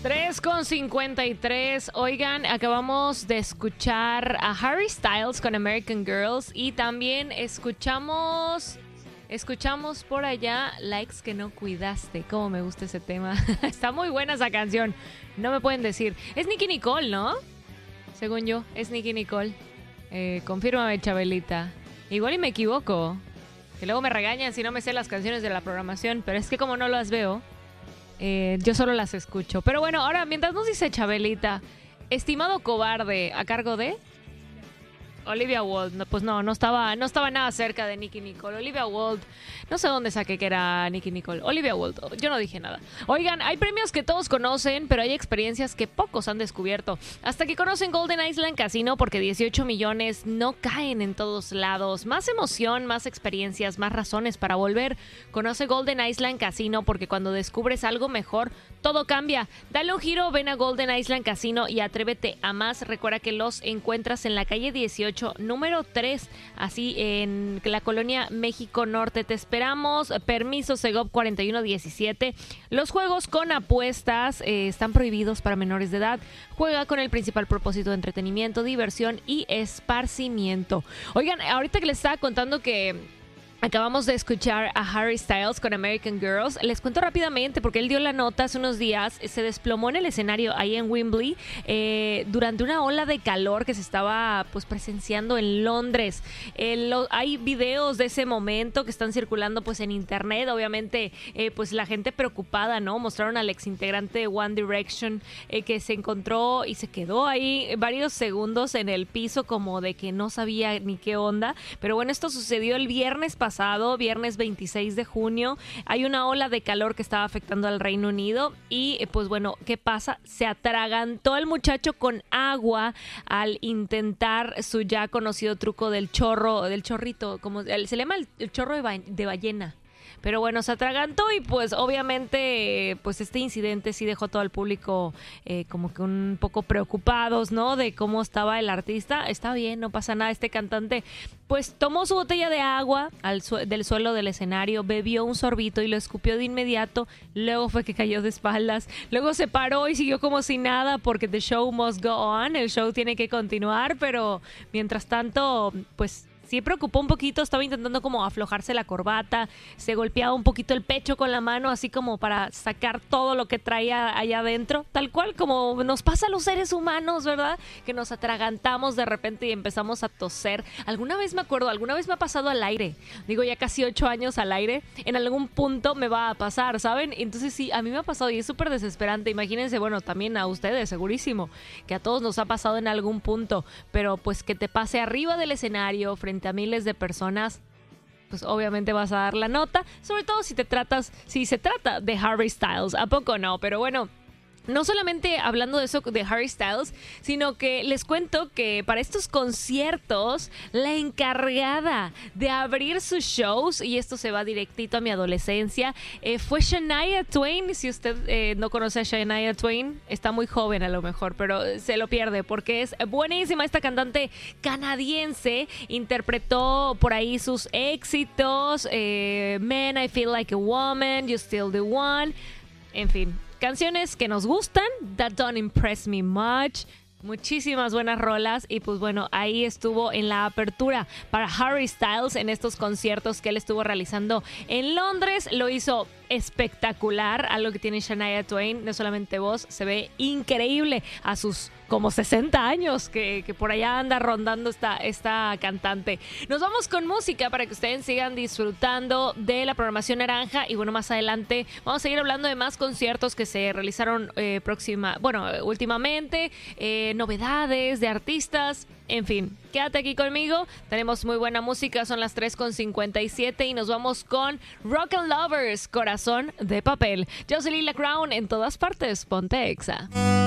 3:53. Oigan, acabamos de escuchar a Harry Styles con American Girls y también escuchamos por allá Likes que no cuidaste. Cómo me gusta ese tema. Está muy buena esa canción. No me pueden decir. Es Nicki Nicole, ¿no? Según yo, es Nicki Nicole. Confírmame, Chabelita. Igual y me equivoco. Que luego me regañan si no me sé las canciones de la programación. Pero es que como no las veo, yo solo las escucho. Pero bueno, ahora mientras nos dice Chabelita, estimado cobarde, a cargo de Olivia Wilde. No, pues no estaba nada cerca de Nicki Nicole. Olivia Wilde, no sé dónde saqué que era Nicki Nicole. Olivia Wilde, yo no dije nada. Oigan, hay premios que todos conocen, pero hay experiencias que pocos han descubierto. Hasta que conocen Golden Island Casino, porque 18 millones no caen en todos lados. Más emoción, más experiencias, más razones para volver. Conoce Golden Island Casino, porque cuando descubres algo mejor, todo cambia. Dale un giro, ven a Golden Island Casino y atrévete a más. Recuerda que los encuentras en la calle 18, número 3, así en la colonia México Norte. Te esperamos. Permiso Segov 4117. Los juegos con apuestas están prohibidos para menores de edad. Juega con el principal propósito de entretenimiento, diversión y esparcimiento. Oigan, ahorita que les estaba contando que acabamos de escuchar a Harry Styles con American Girls. Les cuento rápidamente porque él dio la nota hace unos días. Se desplomó en el escenario ahí en Wembley durante una ola de calor que se estaba pues presenciando en Londres. Hay videos de ese momento que están circulando pues en internet. Obviamente pues la gente preocupada, ¿no? Mostraron al exintegrante de One Direction que se encontró y se quedó ahí varios segundos en el piso como de que no sabía ni qué onda. Pero bueno, esto sucedió el viernes pasado, viernes 26 de junio. Hay una ola de calor que estaba afectando al Reino Unido y pues bueno, ¿qué pasa? Se atragantó el muchacho con agua al intentar su ya conocido truco del chorrito, como se le llama el chorro de ballena. Pero bueno, se atragantó y pues obviamente pues este incidente sí dejó todo al público como que un poco preocupados, ¿no? De cómo estaba el artista. Está bien, no pasa nada. Este cantante pues tomó su botella de agua del suelo del escenario, bebió un sorbito y lo escupió de inmediato. Luego fue que cayó de espaldas. Luego se paró y siguió como si nada porque the show must go on. El show tiene que continuar, pero mientras tanto pues sí preocupó un poquito, estaba intentando como aflojarse la corbata, se golpeaba un poquito el pecho con la mano, así como para sacar todo lo que traía allá adentro, tal cual como nos pasa a los seres humanos, ¿verdad? Que nos atragantamos de repente y empezamos a toser. Alguna vez me ha pasado al aire, digo ya casi 8 años al aire, en algún punto me va a pasar, ¿saben? Entonces sí, a mí me ha pasado y es súper desesperante. Imagínense, bueno, también a ustedes, segurísimo, que a todos nos ha pasado en algún punto, pero pues que te pase arriba del escenario, frente a miles de personas, pues obviamente vas a dar la nota, sobre todo si se trata de Harry Styles, ¿a poco no? Pero bueno, no solamente hablando de eso de Harry Styles, sino que les cuento que para estos conciertos, la encargada de abrir sus shows, y esto se va directito a mi adolescencia, fue Shania Twain. Si usted no conoce a Shania Twain, está muy joven a lo mejor, pero se lo pierde porque es buenísima. Esta cantante canadiense interpretó por ahí sus éxitos, Man, I Feel Like a Woman, You Still the One, en fin. Canciones que nos gustan, That Don't Impress Me Much, muchísimas buenas rolas y pues bueno, ahí estuvo en la apertura para Harry Styles en estos conciertos que él estuvo realizando en Londres. Lo hizo espectacular, algo que tiene Shania Twain, no solamente voz, se ve increíble a sus como 60 años que por allá anda rondando esta cantante. Nos vamos con música para que ustedes sigan disfrutando de la programación naranja y bueno, más adelante vamos a seguir hablando de más conciertos que se realizaron últimamente, novedades de artistas, en fin, quédate aquí conmigo, tenemos muy buena música, son las 3:57 y nos vamos con Rock and Lovers, Corazón de Papel. Yo soy Lila Crown, en todas partes, ponte Exa.